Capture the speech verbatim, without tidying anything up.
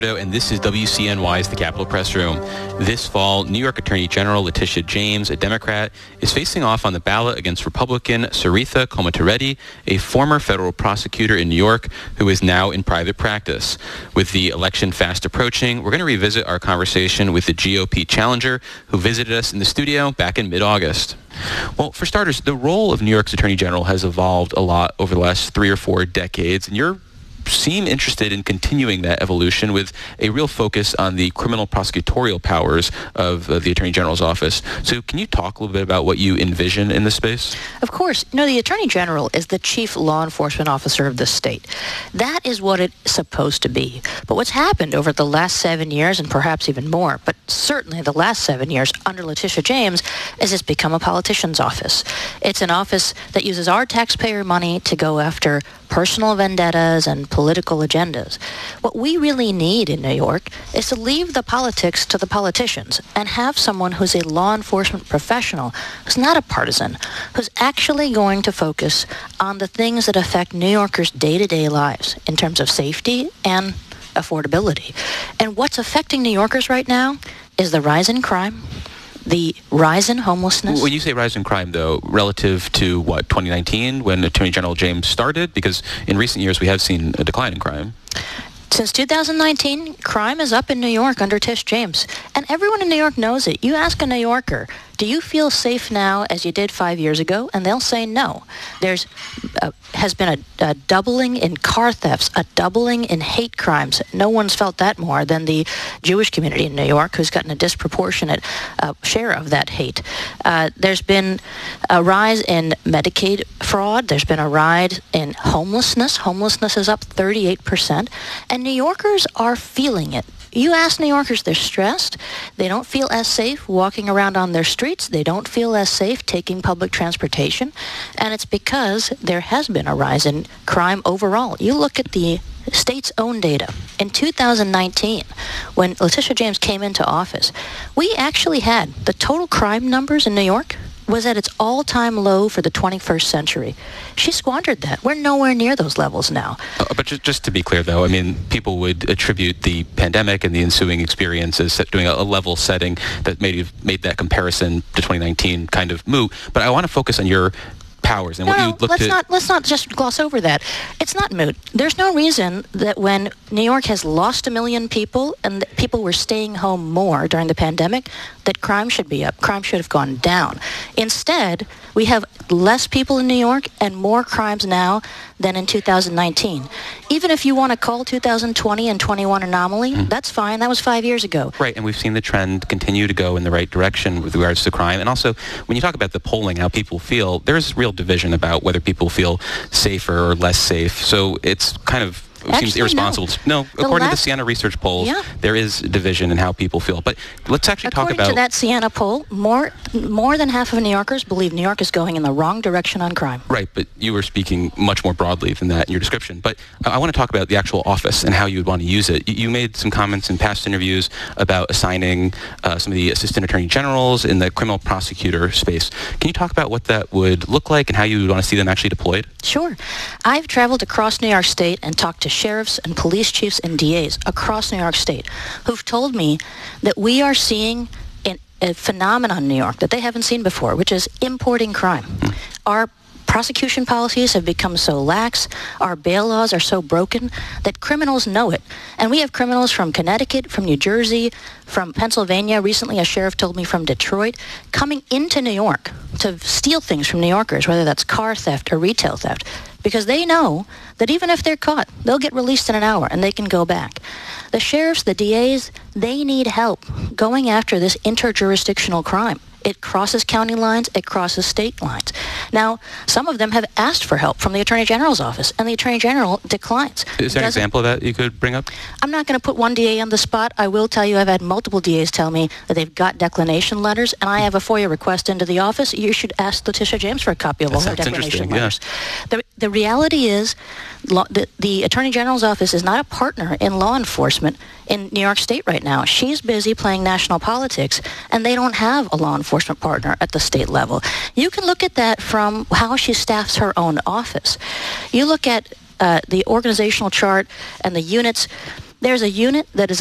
And this is W C N Y's The Capitol Press Room. This fall, New York Attorney General Letitia James, a Democrat, is facing off on the ballot against Republican Saritha Komottireddy, a former federal prosecutor in New York who is now in private practice. With the election fast approaching, we're going to revisit our conversation with the G O P challenger who visited us in the studio back in mid-August. Well, for starters, the role of New York's Attorney General has evolved a lot over the last three or four decades, and you're seem interested in continuing that evolution with a real focus on the criminal prosecutorial powers of uh, the Attorney General's office. So can you talk a little bit about what you envision in this space? Of course. You know, the Attorney General is the chief law enforcement officer of the state. That is what it's supposed to be. But what's happened over the last seven years, and perhaps even more, but certainly the last seven years under Letitia James, is it's become a politician's office. It's an office that uses our taxpayer money to go after personal vendettas and political agendas. What we really need in New York is to leave the politics to the politicians and have someone who's a law enforcement professional, who's not a partisan, who's actually going to focus on the things that affect New Yorkers' day-to-day lives in terms of safety and affordability. And what's affecting New Yorkers right now is the rise in crime, the rise in homelessness. When you say rise in crime, though, relative to, what, twenty nineteen, when Attorney General James started? Because in recent years we have seen a decline in crime. Since two thousand nineteen, crime is up in New York under Tish James. And everyone in New York knows it. You ask a New Yorker, do you feel safe now as you did five years ago? And they'll say no. There's uh, has been a, a doubling in car thefts, a doubling in hate crimes. No one's felt that more than the Jewish community in New York, who's gotten a disproportionate uh, share of that hate. Uh, there's been a rise in Medicaid fraud. There's been a rise in homelessness. Homelessness is up thirty-eight percent. And New Yorkers are feeling it. You ask New Yorkers, they're stressed. They don't feel as safe walking around on their streets. They don't feel as safe taking public transportation. And it's because there has been a rise in crime overall. You look at the state's own data. In two thousand nineteen, when Letitia James came into office, we actually had the total crime numbers in New York was at its all-time low for the twenty-first century. She squandered that. We're nowhere near those levels now. Uh, but just, just to be clear, though, I mean, people would attribute the pandemic and the ensuing experience as doing a, a level setting that made, made that comparison to twenty nineteen kind of moot. But I want to focus on your powers and no, what you no, look let's to... not let's not just gloss over that. It's not moot. There's no reason that when New York has lost a million people and people were staying home more during the pandemic, that crime should be up. Crime should have gone down. Instead, we have less people in New York and more crimes now than in two thousand nineteen. Even if you want to call two thousand twenty and twenty-one anomaly, mm. that's fine. That was five years ago. Right, and we've seen the trend continue to go in the right direction with regards to crime. And also, when you talk about the polling, how people feel, there's real division about whether people feel safer or less safe. So it's kind of It Actually, seems irresponsible. No, no according last, to the Siena Research polls, yeah. there is division in how people feel. But let's actually according talk about... According to that Siena poll, more more than half of New Yorkers believe New York is going in the wrong direction on crime. Right, but you were speaking much more broadly than that in your description. But I, I want to talk about the actual office and how you would want to use it. You, you made some comments in past interviews about assigning uh, some of the assistant attorney generals in the criminal prosecutor space. Can you talk about what that would look like and how you would want to see them actually deployed? Sure. I've traveled across New York State and talked to sheriffs and police chiefs and D As across New York State who've told me that we are seeing an, a phenomenon in New York that they haven't seen before, which is importing crime. Mm. Our prosecution policies have become so lax, our bail laws are so broken that criminals know it. And we have criminals from Connecticut, from New Jersey, from Pennsylvania. Recently, a sheriff told me from Detroit, coming into New York to steal things from New Yorkers, whether that's car theft or retail theft, because they know that even if they're caught, they'll get released in an hour and they can go back. The sheriffs, the D As, they need help going after this interjurisdictional crime. It crosses county lines, it crosses state lines. Now, some of them have asked for help from the Attorney General's office, and the Attorney General declines. Is there an example of that you could bring up? I'm not going to put one D A on the spot. I will tell you I've had multiple D As tell me that they've got declination letters, and I have a FOIA request into the office. You should ask Letitia James for a copy of all her declination letters. Yeah. The, the reality is law, the, the Attorney General's office is not a partner in law enforcement in New York State right now. She's busy playing national politics, and they don't have a law enforcement partner at the state level. You can look at that from how she staffs her own office. You look at uh, the organizational chart and the units. There's a unit that is